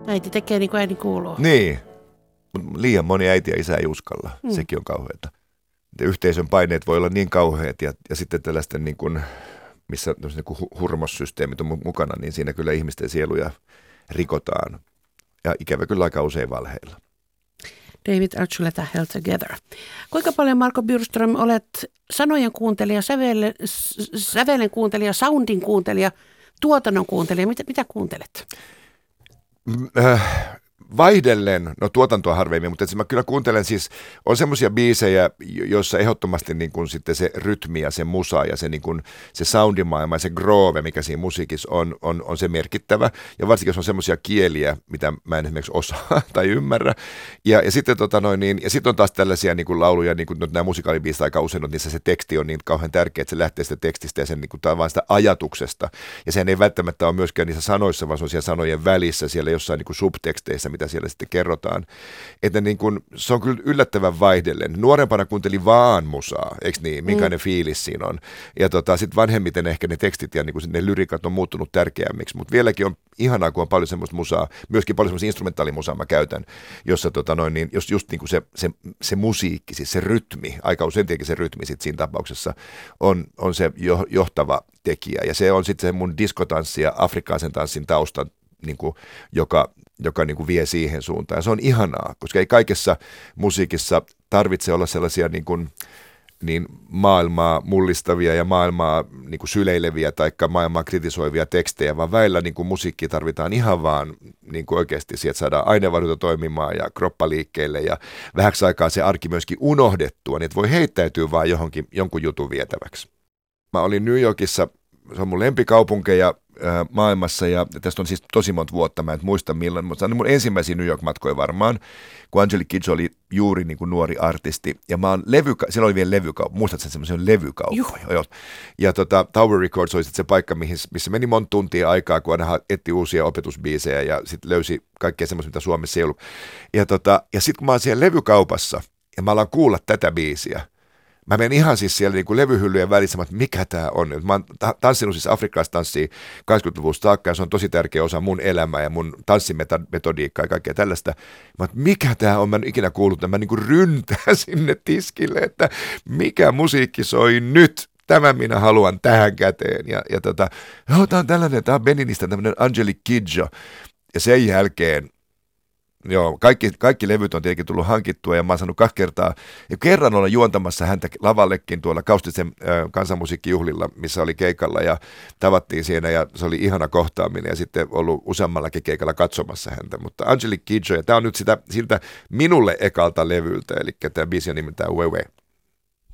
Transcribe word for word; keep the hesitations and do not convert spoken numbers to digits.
Äiti tekee niin kuin äidin kuuluu. Niin, mutta liian moni äiti ja isä ei uskalla. Mm. Sekin on kauheata. Yhteisön paineet voi olla niin kauheat ja, ja sitten tällaisten, niin kuin, missä niin kuin hurmossysteemit on mukana, niin siinä kyllä ihmisten sieluja rikotaan. Ja ikävä kyllä aika usein valheilla. David Archuleta, Held Together. Kuinka paljon, Marco Bjurström, olet sanojen kuuntelija, sävelen, sävelen kuuntelija, soundin kuuntelija, tuotannon kuuntelija? Mitä, mitä kuuntelet? Äh, vaihdellen, no tuotantoa harvemmin, mutta mä kyllä kuuntelen siis, on semmoisia biisejä, joissa ehdottomasti niin kuin sitten se rytmi ja se musa ja se, niin kuin, se soundimaailma ja se groove, mikä siinä musiikissa on, on, on se merkittävä. Ja varsinkin jos on semmoisia kieliä, mitä mä en esimerkiksi osaa tai ymmärrä. Ja, ja sitten tota noin, niin, ja sit on taas tällaisia niin kuin lauluja, niin kuin no, nämä musikaalibiisit aika usein, niissä se teksti on niin kauhean tärkeä, että se lähtee sitä tekstistä ja sen niin kuin, vaan sitä ajatuksesta. Ja sehän ei välttämättä ole myöskään niissä sanoissa, vaan se on siellä sanojen välissä, siellä jossain niin kuin subteksteissä, mitä siellä sitten kerrotaan. Että niin kuin, se on kyllä yllättävän vaihdellen. Nuorempana kuuntelin vaan musaa, eikö niin? Minkäinen mm. fiilis siinä on. Ja tota, sitten vanhemmiten ehkä ne tekstit ja niin kuin ne lyrikat on muuttunut tärkeämmiksi. Mutta vieläkin on ihanaa, kun on paljon semmoista musaa, myöskin paljon semmoista instrumentaalimusaa mä käytän, jossa tota noin, niin, jos just niin kuin se, se, se musiikki, siis se rytmi, aika usein tietenkin se rytmi sit siinä tapauksessa on, on se jo, johtava tekijä. Ja se on sitten se mun diskotanssi ja afrikkalaisen tanssin taustan, niin kuin, joka, joka niin kuin vie siihen suuntaan. Ja se on ihanaa, koska ei kaikessa musiikissa tarvitse olla sellaisia niin kuin, niin maailmaa mullistavia ja maailmaa niin kuin syleileviä tai maailmaa kritisoivia tekstejä, vaan väillä niin kuin musiikkia tarvitaan ihan vaan niin kuin oikeasti sieltä saadaan aineenvaihdunta toimimaan ja kroppa liikkeelle ja vähäksi aikaa se arki myöskin unohdettua, niin että voi heittäytyä vaan johonkin, jonkun jutun vietäväksi. Mä olin New Yorkissa, se on mun lempikaupunkeja maailmassa ja tästä on siis tosi monta vuotta, mä en muista milloin, mutta se on mun ensimmäisiä New York-matkoja varmaan, kun Angelique Kidjo oli juuri niin kuin nuori artisti ja mä oon levyka- siellä oli vielä levykauppa, muistatko sen semmoisen levykauppa? Joo. Ja tota, Tower Records oli sitten se paikka, mihin, missä meni monta tuntia aikaa, kun aina etti uusia opetusbiisejä ja sitten löysi kaikkea semmoista, mitä Suomessa ei ollut. Ja, tota, ja sitten kun mä oon siellä levykaupassa ja mä alan kuulla tätä biisiä, mä menen ihan siis siellä niin kuin levyhyllyjen välissä, että mikä tämä on. Mä oon tanssinut siis afrikkalaista tanssia kahdeksankymmentäluvusta saakka ja se on tosi tärkeä osa mun elämää ja mun tanssimetodiikkaa ja kaikkea tällaista. Mä oon, mikä tämä on, mä en ikinä kuullut, mä niin kuin ryntään sinne tiskille, että mikä musiikki soi nyt. Tämän minä haluan tähän käteen. Ja, ja tota, joo, tää on tällainen, tää on Beninistä tämmöinen Angelique Kidjo. Ja sen jälkeen joo, kaikki, kaikki levyt on tietenkin tullut hankittua ja mä oon saanut kaksi kertaa, ja kerran olla juontamassa häntä lavallekin tuolla Kaustisen äh, kansanmusiikkijuhlilla, missä oli keikalla ja tavattiin siinä ja se oli ihana kohtaaminen ja sitten ollut useammallakin keikalla katsomassa häntä, mutta Angelique Kidjo, ja tämä on nyt sitä, siltä minulle ekalta levyltä, eli tämä biisi on nimeltään Wewe.